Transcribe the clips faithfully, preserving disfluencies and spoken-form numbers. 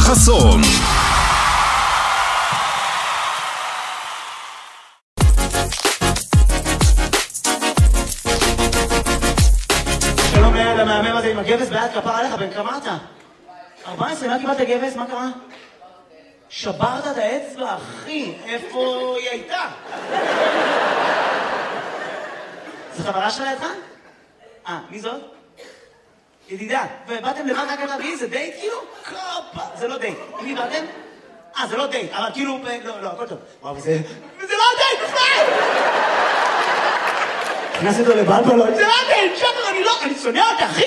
חסון. שלום לילד המהמם הזה עם הגבס ביד, כפר עליך, בן כמה אתה? ארבע עשרה, מה קיבלת גבס? מה קרה? שברת את האצבע, אחי, איפה היא הייתה? זו חברה שלה לידך? אה, מי זאת? ידידה. ובאתם לבד רק על להביא? זה דייט כאילו? קופה, זה לא דייט. מי באתם? אה, זה לא דייט, אבל כאילו... לא, לא, הכל טוב. וואו, זה... זה לא דייט, בכלל! נכנס איתו לבלבלות. זה לא דייט, שפר, אני לא... אני שונא אותה, אחי!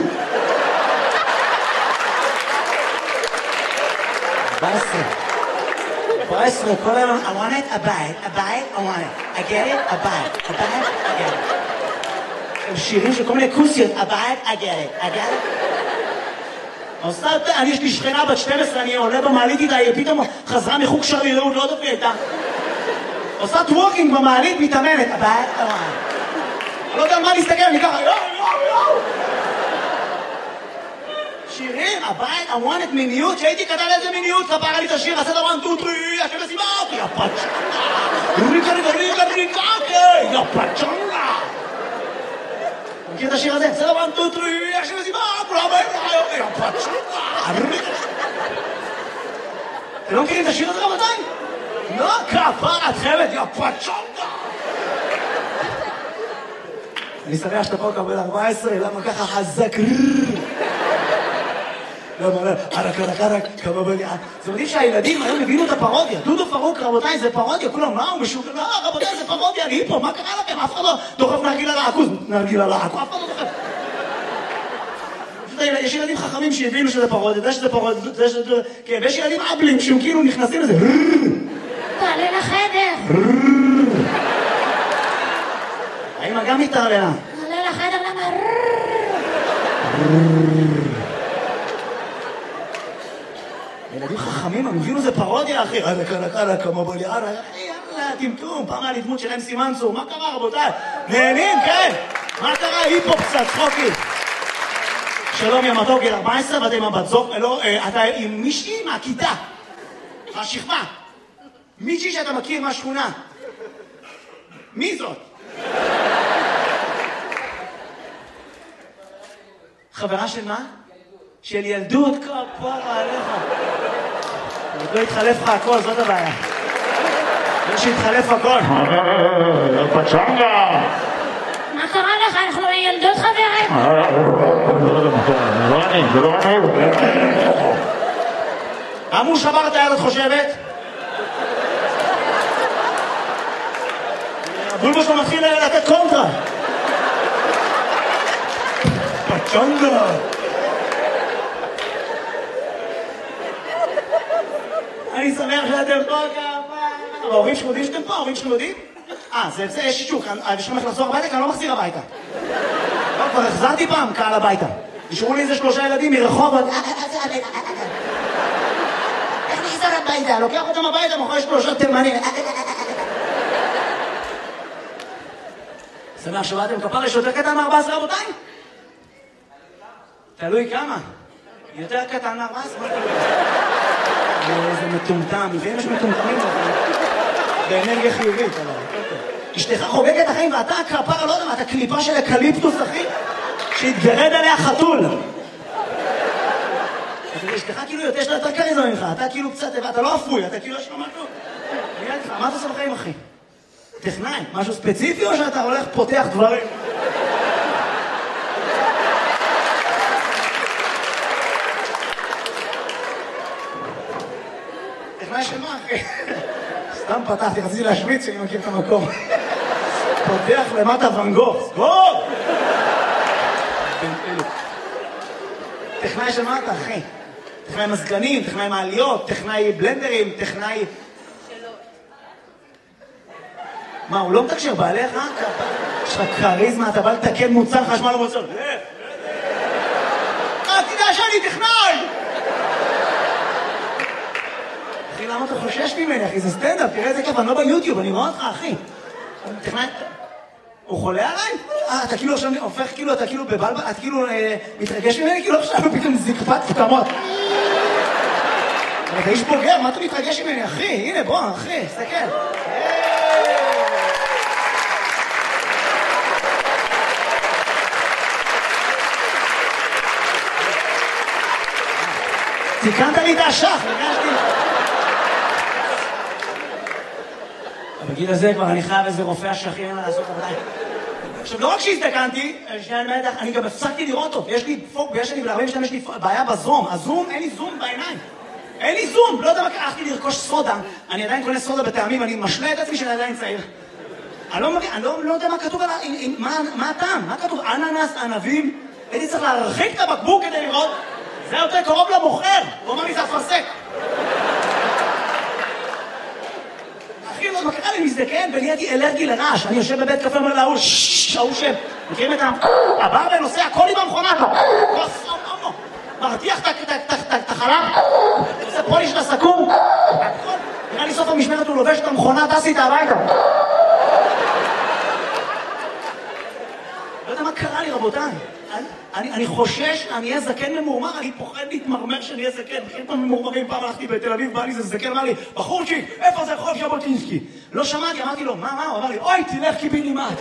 ארבע עשרה. ארבע עשרה, כל היום... I want it, a bite, a bite, I want it. I get it, a bite, a bite, I get it. הם שירים של כל מיני כוסיות, הבית, I get it, I get it. עושה, אני יש לי שכנה בת שתים עשרה, אני עולה במעלית איתה, היא פתאום חזרה מחוג שרירות, לא יודעת מי הייתה. עושה טוורקינג במעלית, מתאמנת, הבית, I want it. אני לא יודע מה להסתכל, אני ככה, יואו, יואו, יואו. שירים, הבית, I want it, מיניות, שהייתי קטן איזה מיניות, כפרה לי את השיר, עשה דבר, טו, טרי, השם מסיבה, יא פצ'ונגה. ריקה, ריקה, ריקה, ריקה, יא פצ'ונגה. מכיר את השיר הזה? זה לא טו, טרי, השם מסיבה, כולם באים לך, יא פצ'ונגה. אתם לא מכירים את השיר הזה רבותיים? לא, כפרה, צוות, יא פצ'ונגה. אני שמח שאתה פה קבל ארבע עשרה, למה ככה חזק? למה לא? ערק, ערק, ערק, כמה בליעה. זה מדהים שהילדים היום הבינו את הפרודיה. דודו פרוק, רבותיי, זה פרודיה. כולם, מה הוא משוגע? לא, רבותיי, זה פרודיה. אני פה, מה קרה לכם? אף אחד לא דוחף נרגיל על העכוז. נרגיל על העכוז, אף אחד לא דוחף. יש ילדים חכמים שהבינו שזה פרודיה, זה שזה פרודיה, זה שזה... כן, ויש ילדים אבלים שהם כאילו נכנסים לזה. תעלה לחדר. האמא גם מתערללה. תעלה לחדר, למה? ילדים חכמים, הם הבינו זה פרודיה, אחי. ערק, ערק, ערק, כמה בליעה, אחי, יאללה, טמטום. פעם היה לי דמות של אם סי מנסור. מה קרה, רבותיי? נהנים, כן? מה קרה? היפו קצת, צחוקי. שלום, יא מתוק, גיל ארבע עשרה, ואתה עם הבת זוג, לא, אתה עם מישהי מהכיתה. השכבה. מישהי שאתה מכיר מהשכונה. מי זאת? חברה של מה? של ילדות, כפרה עליך. עוד לא התחלף לך הכל, זאת הבעיה. לא שהתחלף הכל. פצ'ונגה! מה קרה לך? אנחנו ילדות חברים. זה לא אני, זה לא אני. אמרו שבר את היד, את חושבת? הבולבו שלו מתחיל לתת קונטרה. פצ'ונגה! אני שמח שאתם פה כמה... ההורים שלכם יודעים שאתם פה? ההורים שלכם יודעים? אה, זה יש שישוק, יש לכם איך לחזור הביתה? כי אני לא מחזיר הביתה. לא, כבר החזרתי פעם קהל הביתה. נשארו לי איזה שלושה ילדים מרחובות. איך נחזור הביתה? לוקח אותם הביתה, מוכר שלושה תימנים. שמח שבאתם כפר, יש יותר קטן מ-ארבע עשרה רבותיים? תלוי כמה. יותר קטן מ-ארבע עשרה? איזה מטומטם, לפעמים יש מטומטמים באנרגיה חיובית. אשתך חוגגת החיים ואתה כפרה, לא יודע מה, אתה קליפה של אקליפטוס, אחי, שהתגרד עליה חתול. אשתך כאילו יותר שאתה יותר קריזמה ממך, אתה כאילו קצת, אתה לא אפוי, אתה כאילו יש לו משהו. מה אתה עושה בחיים, אחי? טכנאי, משהו ספציפי או שאתה הולך פותח דברים? טכנאי של מה, אחי? סתם פתחתי, רציתי להשמיץ שאני מכיר את המקום. פותח למטה ון גוך. סגור! טכנאי של מה אתה, אחי? טכנאי מזגנים, טכנאי מעליות, טכנאי בלנדרים, טכנאי... מה, הוא לא מתקשר בעליך? יש לך קריזמה, אתה בא לתקן מוצר חשמל או מוצר. אה, תדע שאני טכנאי! אחי, למה אתה חושש ממני, אחי? זה סטנדאפ, תראה איזה כיף, אני לא ביוטיוב, אני רואה אותך, אחי. טכנאי... הוא חולה עליי? אה, אתה כאילו עכשיו הופך, כאילו, אתה כאילו בבלבל, אתה כאילו מתרגש ממני, כאילו עכשיו פתאום זקפת פתמות. אתה איש בוגר, מה אתה מתרגש ממני, אחי? הנה, בוא, אחי, תסתכל. תיקנת לי את השח, הרגשתי. בגיל הזה כבר אני חייב איזה רופא השחים לעשות עבודה. עכשיו, לא רק שהזדקנתי, אני גם הפסקתי לראות אותו. יש לי פוק, ויש לי ב-ארבעים שתיים, יש לי בעיה בזום. הזום, אין לי זום בעיניים. אין לי זום, לא יודע מה, הלכתי לרכוש סודה. אני עדיין קונה סודה בטעמים, אני משלה את עצמי שאני עדיין צעיר. אני לא מבין, אני לא יודע מה כתוב, מה הטעם? מה כתוב? אננס, ענבים? הייתי צריך להרחיק את הבקבוק כדי לראות. זה יותר קרוב למוכר. הוא אומר לי, זה אפרסק. אחי, לא, מה קרה לי מזדקן ונהייתי אלרגי לרעש. אני יושב בבית קפה, אומר להוא, שהוא שם. מכירים את הבא ונוסע, הכל עם המכונה. מרתיח את החלב, עושה פוליש לסכו"ם. נראה לי סוף המשמרת הוא לובש את המכונה, טס איתה הביתה. לא יודע מה קרה לי, רבותיי. אני, אני חושש, אני אהיה זקן ממורמר, אני פוחד להתמרמר שאני אהיה זקן. בכיר פעם ממורמרים, פעם הלכתי בתל אביב, בא לי זה זקן, אמר לי, בחורצ'יק, איפה זה רחוב ז'בוטינסקי? לא שמעתי, אמרתי לו, מה, מה? הוא אמר לי, אוי, תלך קיבינימט.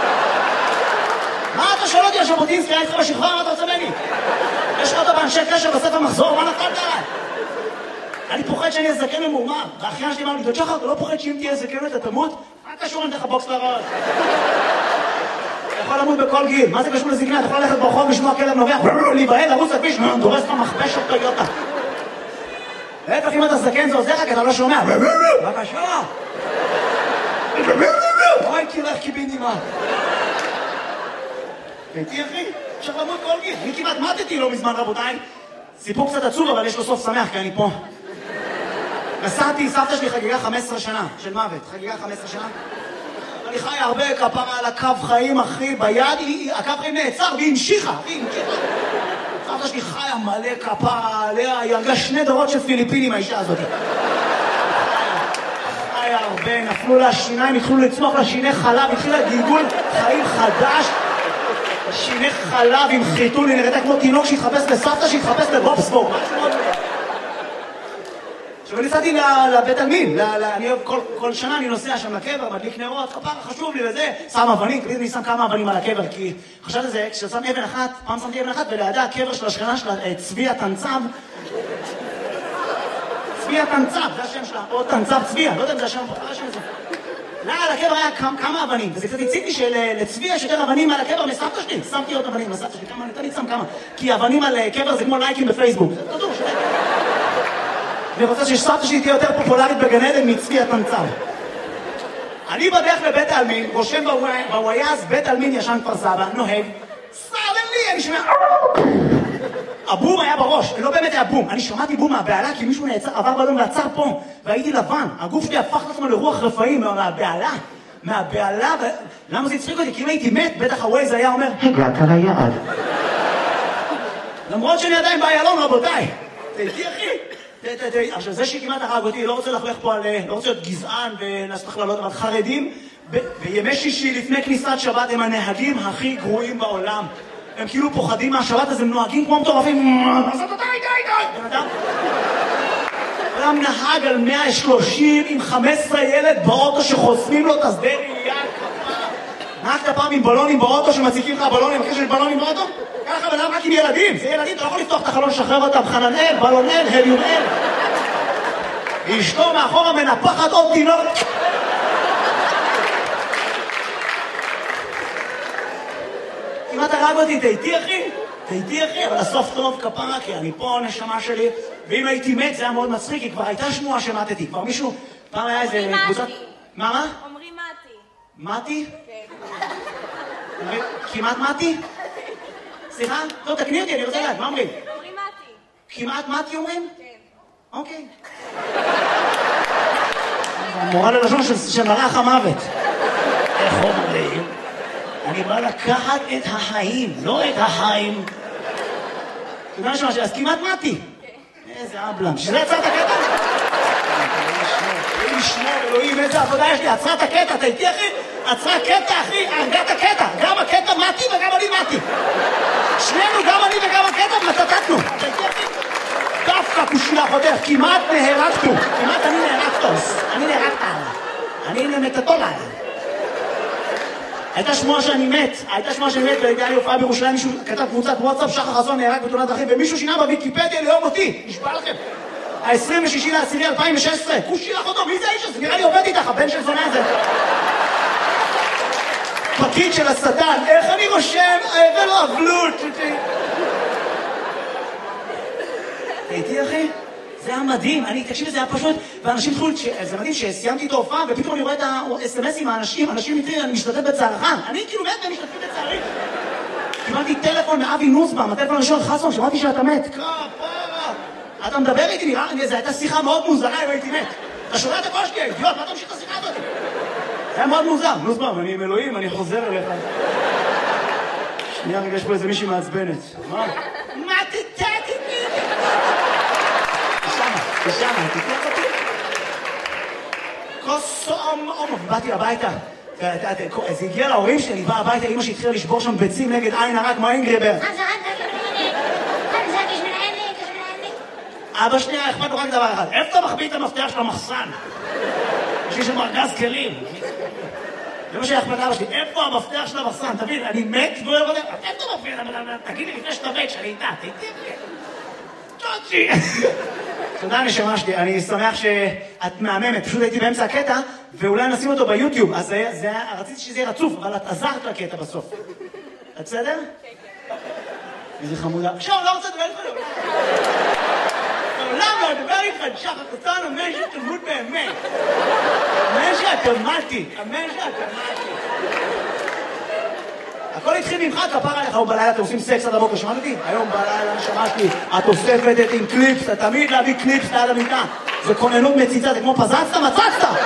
מה אתה שואל אותי על ז'בוטינסקי? הייתי לך בשכבה, מה אתה רוצה ממני? יש לך אותו באנשי קשר בספר מחזור, מה נפלת עליי? אני פוחד שאני אהיה זקן ממורמר. והאחיין שלי אמר לי, דוד שחר, אתה לא פוחד שאם תהיה זקן אתה תמות? מה קשור אני לך בוקס לראש? אתה יכול למות בכל גיל, מה זה קשור לזקנה? אתה יכול ללכת ברחוב, לשמוע כלב נובח, להיבהל, לרוץ לכביש, דורס לך מכבש של טויוטה. להפך, אם אתה זקן זה עוזר לך, כי אתה לא שומע. בבקשה. אוי, תלך קיבינימט. הייתי אחי, אפשר למות כל גיל. אני כמעט מתתי לא מזמן, רבותיי. סיפור קצת עצוב, אבל יש לו סוף שמח, כי אני פה. נסעתי, סבתא שלי חגיגה חמש עשרה שנה של מוות. חגיגה חמש עשרה שנה. אני חי הרבה כפרה על הקו חיים, אחי, ביד, הקו חיים נעצר, והיא המשיכה, היא המשיכה. סבתא שלי חיה מלא כפרה עליה, היא הרגה שני דורות של פיליפינים, האישה הזאת. חיה הרבה, נפלו לה שיניים, התחילו לצמוח לה שיני חלב, התחילה גלגול חיים חדש. שיני חלב עם חיתול, היא נראתה כמו תינוק שהתחפש לסבתא, שהתחפש לבובסבורג. משהו מאוד מלא. עכשיו, ניסעתי לבית עלמין, אני אוהב, כל שנה אני נוסע שם לקבר, מדליק נרות, כפרה, חשוב לי וזה, שם אבנים, תמיד אני שם כמה אבנים על הקבר, כי חשבתי זה, כששם אבן אחת, פעם שמתי אבן אחת, ולידה הקבר של השכנה שלה, צבי התנצב, צבי התנצב, זה השם שלה, או תנצב צבי, לא יודע אם זה השם, זה השם הזה. לא, על הקבר היה כמה אבנים, וזה קצת הציג לי שלצבי יש יותר אבנים על הקבר מסבתא שלי, שמתי עוד אבנים לסבתא שלי, כמה, אני שם כמה, כי אבנים על קבר זה כמו לייקים בפייסבוק, זה תדעו, שלי. אני רוצה שסבתא שלי תהיה יותר פופולרית בגן עדן מצבי התנצב. אני בדרך לבית העלמין, רושם בוויאז, בית העלמין ישן כפר סבא, נוהג, סלם לי, אני שומע... הבום היה בראש, לא באמת היה בום. אני שמעתי בום מהבעלה כי מישהו נעצר, עבר בלום ועצר פה, והייתי לבן. הגוף שלי הפך לעצמו לרוח רפאים מהבעלה. מהבעלה, ו... למה זה הצחיק אותי? כי אם הייתי מת, בטח הווייז היה אומר, הגעת ליעד. למרות שאני עדיין באיילון, רבותיי. תהייתי אחי. עכשיו, זה שכמעט הרג אותי, לא רוצה לחלך פה על... לא רוצה להיות גזען ולעשות הכללות, אבל חרדים, בימי שישי לפני כניסת שבת הם הנהגים הכי גרועים בעולם. הם כאילו פוחדים מהשבת, אז הם נוהגים כמו מטורפים. אז אתה די, די, די. אדם נהג על מאה ושלושים עם חמש עשרה ילד באוטו שחוסמים לו את השדה ראייה. נהגת פעם עם בלונים באוטו שמציקים לך בלונים, מקרה של בלונים באוטו? ככה בלם רק עם ילדים. זה ילדים, אתה לא יכול לפתוח את החלון, שחרר אותם. חננאל, בלונאל, הליומאל. אשתו מאחורה מנפחת עוד תינוק. כמעט הרג אותי, תהייתי אחי? תהייתי אחי, אבל הסוף טוב כפרה, כי אני פה נשמה שלי, ואם הייתי מת זה היה מאוד מצחיק, כי כבר הייתה שמועה שמתתי, כבר מישהו, פעם היה איזה קבוצת... מה מה? אומרים מתי. מתי? כן. כמעט מתי? סליחה? לא, תקני אותי, אני רוצה לדעת, מה אומרים? אומרים מתי. כמעט מתי אומרים? כן. אוקיי. המורה ללשון של מלאך המוות. איך אומרים? אני בא לקחת את החיים, לא את החיים. אתה יודע משהו, אז כמעט מתי. איזה אבלם, שזה יצא את הקטע? אלוהים ישמור, אלוהים, איזה עבודה יש לי, עצרה את הקטע, אתה איתי אחי? עצרה קטע אחי, הרגה את הקטע, גם הקטע מתי וגם אני מתי. שנינו, גם אני וגם הקטע, מצטטנו. אתה איתי אחי? דף הקושייה חותך, כמעט נהרגתו, כמעט אני נהרגתוס, אני נהרגת עליו, אני נמתתו עליו. הייתה שמועה שאני מת, הייתה שמועה שאני מת, והייתה לי הופעה בירושלים, מישהו כתב קבוצת וואטסאפ, שחר חסון נהרג בתאונת דרכים, ומישהו שינה בוויקיפדיה ליום אותי, נשבע לכם. ה-עשרים ושישי לעשירי אלפיים ושש עשרה, כושי לך אותו, מי זה האיש הזה? נראה לי עובד איתך, הבן של זונה הזה. פקיד של השטן, איך אני רושם? זה לא אבלות. הייתי אחי? זה היה מדהים, אני, תקשיב, זה היה פשוט, ואנשים התחילו, זה מדהים שסיימתי את ההופעה, ופתאום אני רואה את ה-אס אם אס עם האנשים, אנשים מתחילים, אני משתתף בצערך, אני כאילו מת ואני משתתף בצערי. קיבלתי טלפון מאבי נוסבאום, הטלפון הראשון, חסון, שמעתי שאתה מת. כפרה. אתה מדבר איתי, נראה, זו הייתה שיחה מאוד מוזרה אם הייתי מת. אתה שומע את הקול שלי, אידיוט, מה אתה ממשיך את השיחה הזאת? זה היה מאוד מוזר, נוסבאום, אני עם אלוהים, אני חוזר אליך. שנייה, רגע, יש פה איזה מישהי מעצבנת. מה? מה תתקי? תשמה, תתקח אותי. כוס אומ אומ, באתי הביתה. זה הגיע להורים שלי, אני בא הביתה, אמא שהתחילה לשבור שם ביצים נגד עין הרק, מה אינגרבר? אבא שנייה, אכפת לו רק דבר אחד. איפה אתה מחביא את המפתח של המחסן? יש לי שם ארגז כלים. זה מה שאכפת אבא שלי, איפה המפתח של המחסן? תבין, אני מת ולא יודע, איפה אתה מפתח? תגיד לי לפני שאתה מת, שאני איתה, תגיד לי. תוצ'י. תודה נשמה שלי, אני שמח שאת מהממת, פשוט הייתי באמצע הקטע, ואולי נשים אותו ביוטיוב, אז רציתי שזה יהיה רצוף, אבל את עזרת לקטע בסוף. את בסדר? כן, כן. איזה חמודה. עכשיו, לא רוצה לדבר איתך. לעולם לא לדבר איתך, שחר חסון, אמן שתמות באמת. אמן שאת תמתי, אמן שאת תמתי. הכל התחיל ממך, כפר עליך, היום בלילה אתם עושים סקס עד הבוקר, שמעת אותי? היום בלילה נשמה שלי, את אוספת את עם קליפס, אתה תמיד להביא קליפס ליד המיטה. זה כוננות מציצה, זה כמו פזצת, מצצת!